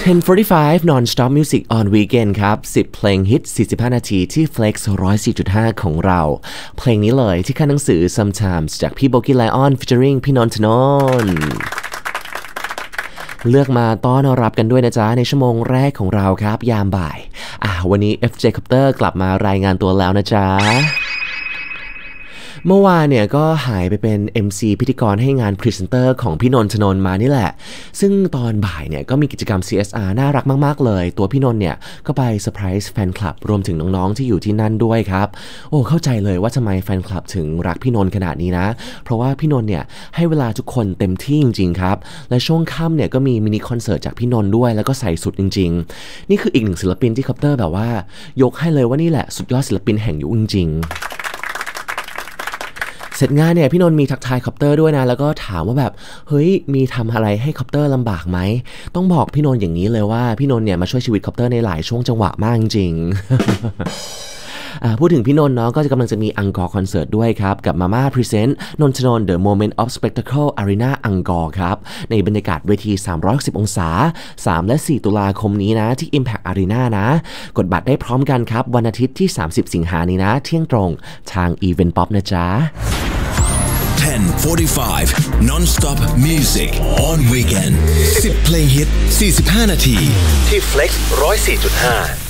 10:45 Non-Stop Music on Weekend ครับ10เพลงฮิต45นาทีที่ Flex 104.5 ของเราเพลงนี้เลยที่ค่ายหนังสือ Sometimes จากพี่โบกี้ไลออน featuring พี่นนทนนท์เลือกมาต้อนรับกันด้วยนะจ๊ะในชั่วโมงแรกของเราครับยามบ่ายวันนี้ FJ Copter กลับมารายงานตัวแล้วนะจ๊ะเมื่อวานเนี่ยก็หายไปเป็น MC พิธีกรให้งานพรีเซนเตอร์ของพี่นนทนนท์มานี่แหละซึ่งตอนบ่ายเนี่ยก็มีกิจกรรม CSR น่ารักมากๆเลยตัวพี่นนท์เนี่ยก็ไปเซอร์ไพรส์แฟนคลับรวมถึงน้องๆที่อยู่ที่นั่นด้วยครับเข้าใจเลยว่าทำไมแฟนคลับถึงรักพี่นนท์ขนาดนี้นะเพราะว่าพี่นนท์เนี่ยให้เวลาทุกคนเต็มที่จริงๆครับและช่วงค่ำเนี่ยก็มีมินิคอนเสิร์ตจากพี่นนท์ด้วยแล้วก็ใส่สุดจริงๆนี่คืออีกหนึ่งศิลปินที่คอปเตอร์แบบว่ายกให้เลยว่านี่แหละสุดยอดศิลปินแห่งยุคจริงๆเสร็จงานเนี่ยพี่นนท์มีทักทายคอปเตอร์ด้วยนะแล้วก็ถามว่าแบบเฮ้ยมีทำอะไรให้คอปเตอร์ลำบากไหมต้องบอกพี่นนท์อย่างนี้เลยว่าพี่นนท์เนี่ยมาช่วยชีวิตคอปเตอร์ในหลายช่วงจังหวะมากจริงพูดถึงพี่นนท์เนาะก็จะกำลังจะมีอังกอร์คอนเสิร์ตด้วยครับกับมาม่าพรีเซนต์นนทนนท์ The Moment of Spectacle Arena อังกอร์ครับในบรรยากาศเวที360องศา3และ4ตุลาคมนี้นะที่ Impact Arena นะกดบัตรได้พร้อมกันครับวันอาทิตย์ที่30สิงหานี้นะเที่ยงตรงทาง Event Pop นะจ๊ะ 10:45 Non-Stop Music on Weekend 10เพลงฮิต45นาทีที่ Flex 104.5